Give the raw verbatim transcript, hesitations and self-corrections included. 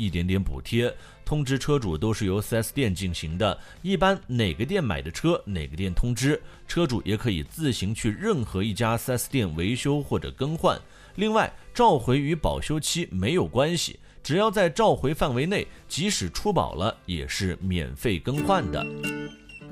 一点点补贴。通知车主都是由 四 S 店进行的，一般哪个店买的车，哪个店通知，车主也可以自行去任何一家 四 S 店维修或者更换。另外，召回与保修期没有关系，只要在召回范围内，即使出保了也是免费更换的。